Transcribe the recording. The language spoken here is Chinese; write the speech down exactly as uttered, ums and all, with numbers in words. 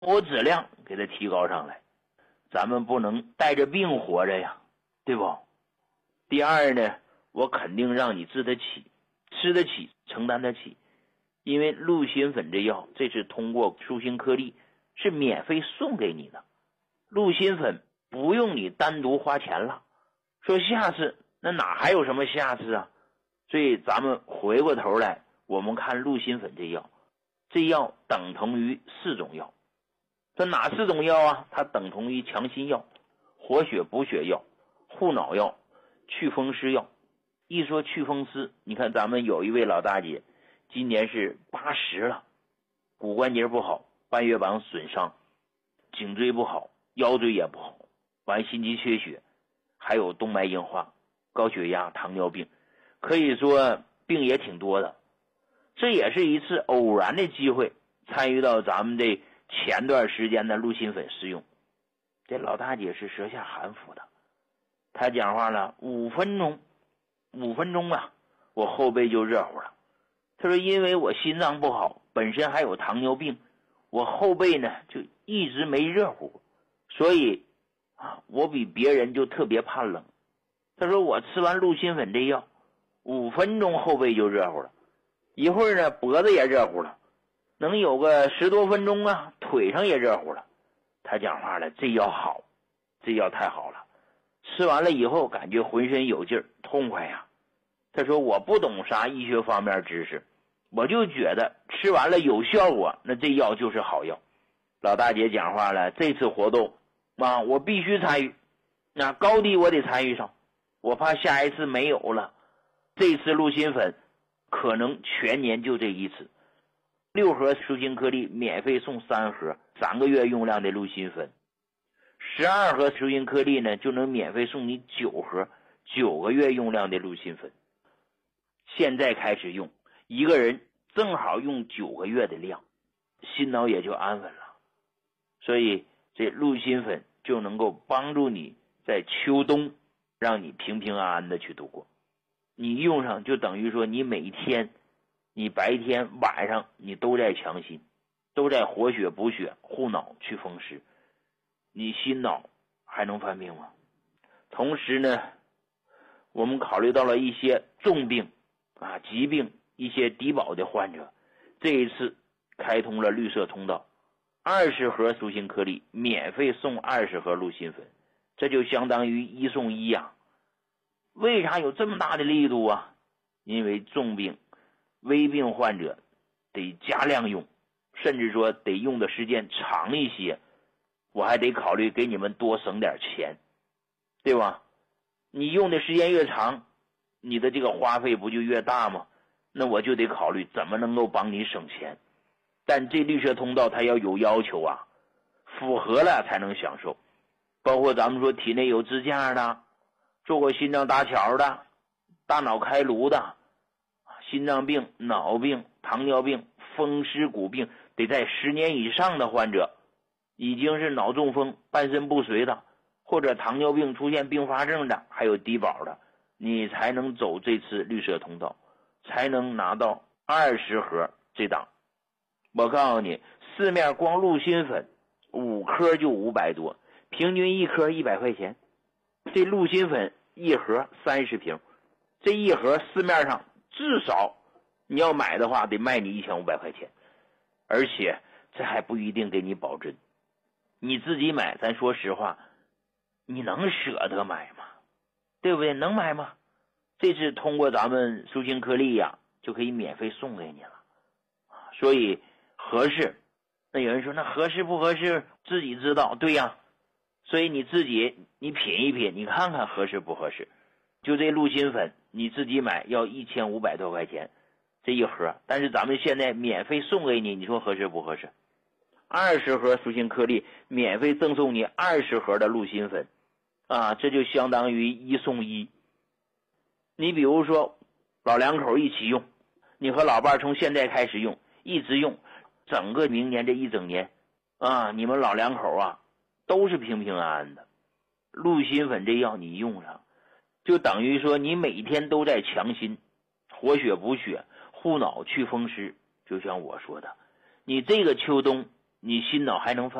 活质量给它提高上来。咱们不能带着病活着呀，对不？第二呢，我肯定让你治得起，吃得起，承担得起。因为鹿心粉这药这次通过舒心颗粒是免费送给你的，鹿心粉不用你单独花钱了。说下次，那哪还有什么下次啊？所以咱们回过头来，我们看鹿心粉这药，这药等同于四种药。这哪四种药啊？它等同于强心药、活血补血药、护脑药、祛风湿药。一说祛风湿，你看咱们有一位老大姐今年是八十了，骨关节不好，半月板损伤，颈椎不好，腰椎也不好，完心肌缺血，还有动脉硬化、高血压、糖尿病，可以说病也挺多的。这也是一次偶然的机会参与到咱们这前段时间的鹿心粉试用。这老大姐是舌下含服的，她讲话了，五分钟五分钟啊，我后背就热乎了。她说因为我心脏不好，本身还有糖尿病，我后背呢就一直没热乎，所以啊，我比别人就特别怕冷。她说我吃完鹿心粉这药，五分钟后背就热乎了，一会儿呢脖子也热乎了，能有个十多分钟啊，腿上也热乎了。她讲话了，这药好，这药太好了，吃完了以后感觉浑身有劲儿，痛快呀。她说我不懂啥医学方面知识，我就觉得吃完了有效果，那这药就是好药。老大姐讲话了，这次活动啊，我必须参与，那高低我得参与上，我怕下一次没有了。这次鹿心粉可能全年就这一次，六盒舒心颗粒免费送三盒，三个月用量的鹿心粉，十二盒舒心颗粒呢就能免费送你九盒，九个月用量的鹿心粉。现在开始用，一个人正好用九个月的量，心脑也就安稳了。所以这鹿心粉就能够帮助你在秋冬让你平平安安的去度过。你用上就等于说你每天你白天晚上你都在强心，都在活血补血、护脑祛风湿，你心脑还能犯病吗？同时呢，我们考虑到了一些重病啊疾病，一些低保的患者，这一次开通了绿色通道，二十盒舒心颗粒免费送二十盒鹿心粉，这就相当于一送一呀、啊。为啥有这么大的力度啊？因为重病微病患者得加量用，甚至说得用的时间长一些，我还得考虑给你们多省点钱，对吧？你用的时间越长，你的这个花费不就越大吗？那我就得考虑怎么能够帮你省钱。但这绿色通道它要有要求啊，符合了才能享受。包括咱们说体内有支架的，做过心脏搭桥的，大脑开颅的，心脏病、脑病、糖尿病、风湿骨病得在十年以上的患者，已经是脑中风、半身不遂的，或者糖尿病出现并发症的，还有低保的，你才能走这次绿色通道，才能拿到二十盒这档。我告诉你，市面光鹿心粉五颗就五百多，平均一颗一百块钱。这鹿心粉一盒三十瓶，这一盒市面上至少你要买的话得卖你一千五百块钱，而且这还不一定给你保真。你自己买，咱说实话，你能舍得买吗？对不对？能买吗？这次通过咱们舒心颗粒呀，就可以免费送给你了，所以合适。那有人说那合适不合适自己知道，对呀，所以你自己你品一品，你看看合适不合适。就这鹿心粉你自己买要一千五百多块钱这一盒，但是咱们现在免费送给你，你说合适不合适？二十盒舒心颗粒免费赠送你二十盒的鹿心粉啊，这就相当于一送一。你比如说老两口一起用，你和老伴从现在开始用，一直用整个明年这一整年啊，你们老两口啊都是平平安安的。鹿心粉这药你用上，就等于说你每天都在强心，活血补血，护脑祛风湿。就像我说的，你这个秋冬你心脑还能